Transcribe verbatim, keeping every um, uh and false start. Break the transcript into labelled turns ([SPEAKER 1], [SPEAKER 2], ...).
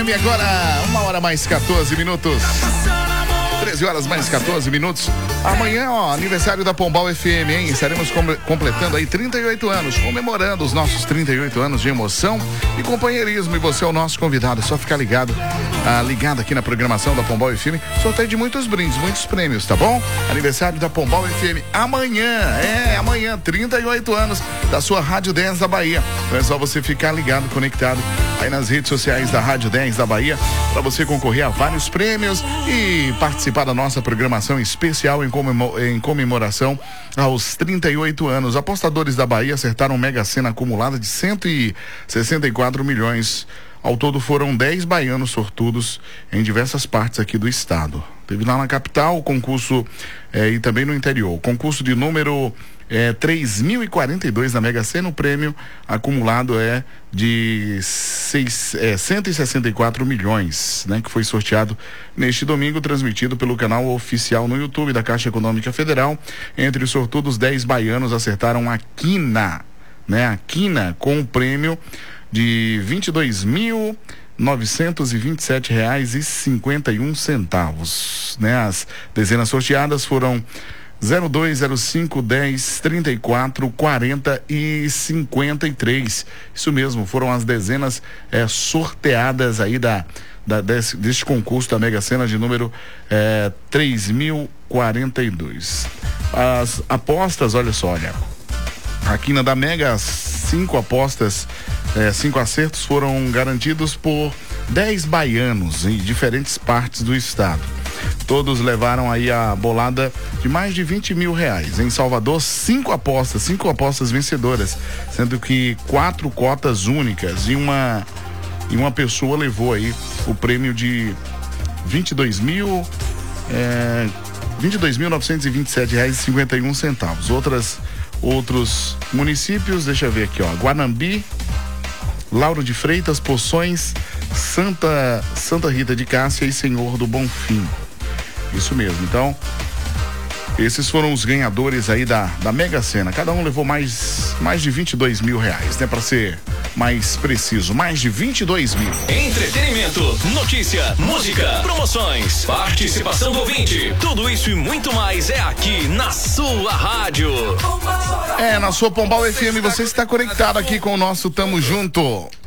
[SPEAKER 1] M, agora uma hora mais quatorze minutos. treze horas mais quatorze minutos. Amanhã, ó, aniversário da Pombal F M, hein? Estaremos com, completando aí trinta e oito anos, comemorando os nossos trinta e oito anos de emoção e companheirismo. E você é o nosso convidado, é só ficar ligado, ah, ligado aqui na programação da Pombal F M. Sorteio de muitos brindes, muitos prêmios, tá bom? Aniversário da Pombal F M amanhã, é, amanhã, trinta e oito anos da sua Rádio dez da Bahia. Então é só você ficar ligado, conectado aí nas redes sociais da Rádio dez da Bahia, para você concorrer a vários prêmios e participar da nossa programação especial em, comemor em comemoração aos trinta e oito anos. Apostadores da Bahia acertaram Mega Sena acumulada de cento e sessenta e quatro milhões. Ao todo foram dez baianos sortudos em diversas partes aqui do estado. Teve lá na capital o concurso eh, e também no interior. O concurso de número É, três mil e quarenta e dois na Mega Sena, o prêmio acumulado é de seis, é, cento e sessenta e quatro milhões, né? Que foi sorteado neste domingo, transmitido pelo canal oficial no YouTube da Caixa Econômica Federal. Entre os sortudos, dez baianos acertaram a quina, né? A quina com o prêmio de vinte e dois mil novecentos e vinte e sete reais e cinquenta e um centavos, né? As dezenas sorteadas foram zero dois, zero cinco, dez, trinta e quatro, quarenta e cinquenta e três. Isso mesmo, foram as dezenas é, sorteadas aí da, da desse, deste concurso da Mega Sena de número é, três mil e quarenta e dois. As apostas, olha só, olha. Aqui na da Mega, cinco apostas, é, cinco acertos foram garantidos por dez baianos em diferentes partes do estado. Todos levaram aí a bolada de mais de vinte mil reais. Em Salvador, cinco apostas, cinco apostas vencedoras, sendo que quatro cotas únicas e uma e uma pessoa levou aí o prêmio de vinte e dois mil é, vinte e dois mil novecentos e vinte e sete reais e cinquenta e um centavos. Outras outros municípios, deixa eu ver aqui, ó, Guanambi, Lauro de Freitas, Poções, Santa Santa Rita de Cássia e Senhor do Bonfim. Isso mesmo, então esses foram os ganhadores aí da, da Mega Sena. Cada um levou mais, mais de vinte e dois mil reais, né? Pra ser mais preciso, mais de vinte e dois mil.
[SPEAKER 2] Entretenimento, notícia, música, promoções, participação do ouvinte. Tudo isso e muito mais é aqui na sua rádio.
[SPEAKER 1] É, na sua Pombal F M, você está conectado aqui com o nosso Tamo Junto.